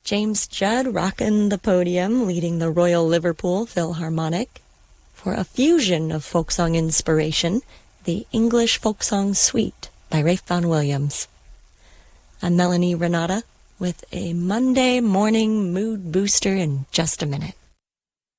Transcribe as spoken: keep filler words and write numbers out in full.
James Judd rocking the podium, leading the Royal Liverpool Philharmonic for a fusion of folk song inspiration, the English Folk Song Suite by Ralph Vaughan Williams. I'm Melanie Renata with a Monday morning mood booster in just a minute.